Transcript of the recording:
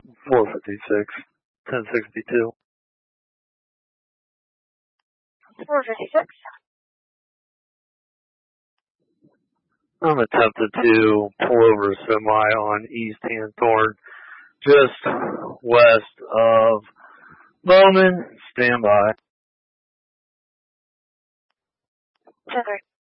456, 1062. 456. I'm attempting to pull over a semi on East Hanthorn, just west of Bowman. Stand by. 10-3.